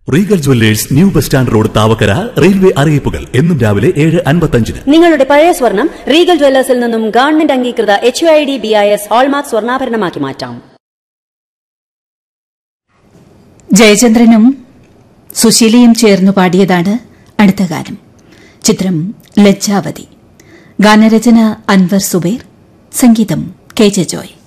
Regal jewellers new bus stand road Thavakkara railway അറിയിപ്പുകൾ എന്നും രാവിലെ 7:55. നിങ്ങളുടെ പഴയ സ്വർണം റീഗൽ ജ്വല്ലേഴ്സിൽ നിന്നും ഗവൺമെന്റ് അംഗീകൃത HUID BIS ഹോൾമാർക്ക് സ്വർണ്ണാഭരണമാക്കി മാറ്റാം. ജയചന്ദ്രനും സുശീലയും ചേർന്നു പാടിയതാണ് അടുത്ത ഗാനം. ചിത്രം ലജ്ജാവതി. ഗാനരചന അൻവർ സുബൈർ, സംഗീതം KJ ജോയ്.